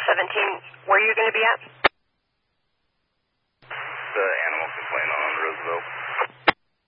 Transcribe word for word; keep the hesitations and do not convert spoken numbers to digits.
seventeen. Where are you going to be at? The animal complaint on Roosevelt.